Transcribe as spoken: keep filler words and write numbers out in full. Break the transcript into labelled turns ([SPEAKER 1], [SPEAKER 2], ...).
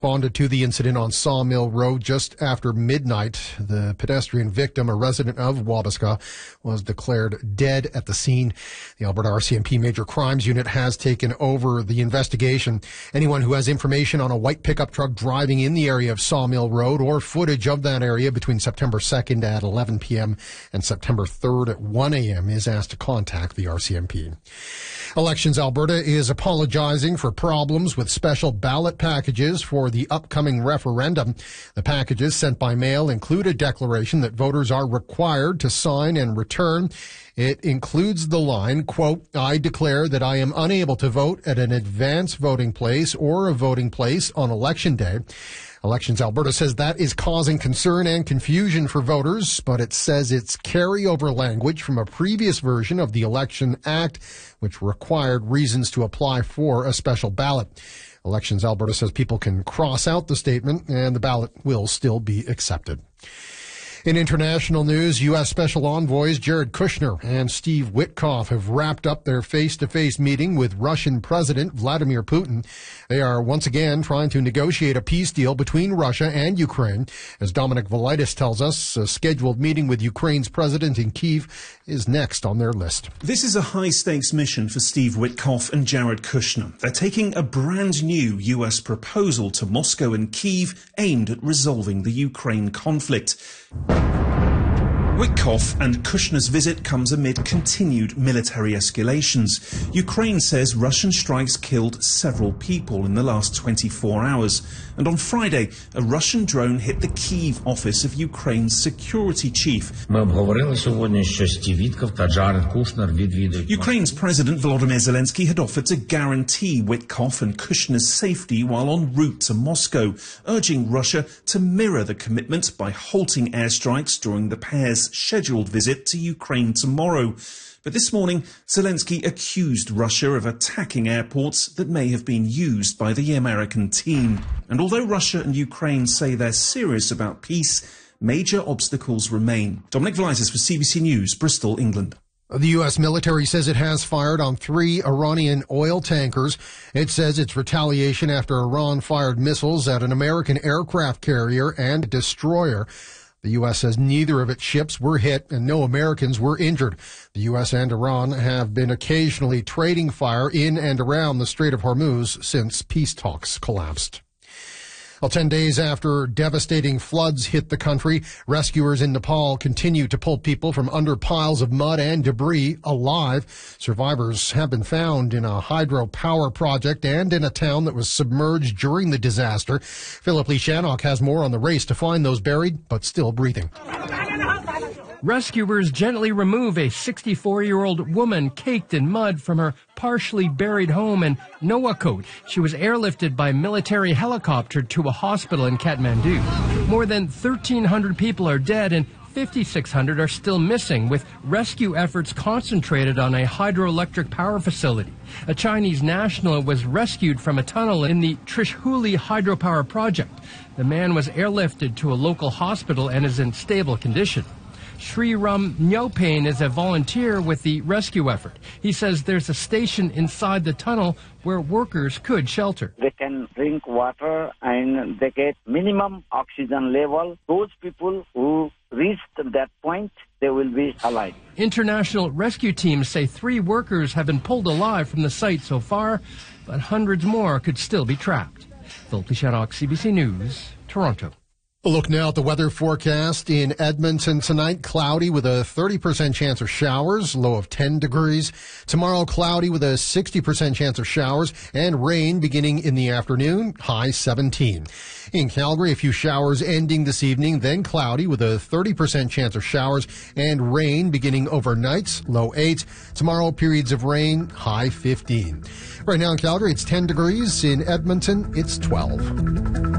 [SPEAKER 1] Responded to the incident on Sawmill Road just after midnight. The pedestrian victim, a resident of Wabasca, was declared dead at the scene. The Alberta R C M P Major Crimes Unit has taken over the investigation. Anyone who has information on a white pickup truck driving in the area of Sawmill Road or footage of that area between September second at eleven p.m. and September third at one a.m. is asked to contact the R C M P. Elections Alberta is apologizing for problems with special ballot packages for the upcoming referendum. The packages sent by mail include a declaration that voters are required to sign and return. It includes the line, quote, "I declare that I am unable to vote at an advance voting place or a voting place on election day." Elections Alberta says that is causing concern and confusion for voters, but it says it's carryover language from a previous version of the Election Act, which required reasons to apply for a special ballot. Elections Alberta says people can cross out the statement and the ballot will still be accepted. In international news, U S Special Envoys Jared Kushner and Steve Witkoff have wrapped up their face-to-face meeting with Russian President Vladimir Putin. They are once again trying to negotiate a peace deal between Russia and Ukraine. As Dominic Velitis tells us, a scheduled meeting with Ukraine's president in Kyiv is next on their list.
[SPEAKER 2] This is a high-stakes mission for Steve Witkoff and Jared Kushner. They're taking a brand new U S proposal to Moscow and Kyiv aimed at resolving the Ukraine conflict. Witkoff and Kushner's visit comes amid continued military escalations. Ukraine says Russian strikes killed several people in the last twenty-four hours. And on Friday, a Russian drone hit the Kyiv office of Ukraine's security chief. Ukraine's President Volodymyr Zelensky had offered to guarantee Witkoff and Kushner's safety while en route to Moscow, urging Russia to mirror the commitment by halting airstrikes during the pair's scheduled visit to Ukraine tomorrow. But this morning, Zelensky accused Russia of attacking airports that may have been used by the American team. And although Russia and Ukraine say they're serious about peace, major obstacles remain. Dominic Velitis for C B C News, Bristol, England.
[SPEAKER 1] The U S military says it has fired on three Iranian oil tankers. It says it's retaliation after Iran fired missiles at an American aircraft carrier and destroyer. The U S says neither of its ships were hit and no Americans were injured. The U S and Iran have been occasionally trading fire in and around the Strait of Hormuz since peace talks collapsed. Well, ten days after devastating floods hit the country, rescuers in Nepal continue to pull people from under piles of mud and debris alive. Survivors have been found in a hydropower project and in a town that was submerged during the disaster. Philip Lee Shannock has more on the race to find those buried but still breathing.
[SPEAKER 3] Rescuers gently remove a sixty-four-year-old woman caked in mud from her partially buried home in Nuwakot. She was airlifted by military helicopter to a hospital in Kathmandu. More than thirteen hundred people are dead and fifty-six hundred are still missing, with rescue efforts concentrated on a hydroelectric power facility. A Chinese national was rescued from a tunnel in the Trishuli hydropower project. The man was airlifted to a local hospital and is in stable condition. Sri Ram Nyopain is a volunteer with the rescue effort. He says there's a station inside the tunnel where workers could shelter.
[SPEAKER 4] They can drink water and they get minimum oxygen level. Those people who reach that point, they will be alive.
[SPEAKER 3] International rescue teams say three workers have been pulled alive from the site so far, but hundreds more could still be trapped. Philip Shannock, C B C News, Toronto.
[SPEAKER 1] A look now at the weather forecast in Edmonton tonight. Cloudy with a thirty percent chance of showers, low of ten degrees. Tomorrow, cloudy with a sixty percent chance of showers and rain beginning in the afternoon, high seventeen. In Calgary, a few showers ending this evening, then cloudy with a thirty percent chance of showers and rain beginning overnight, low eight. Tomorrow, periods of rain, high fifteen. Right now in Calgary, it's ten degrees. In Edmonton, it's twelve.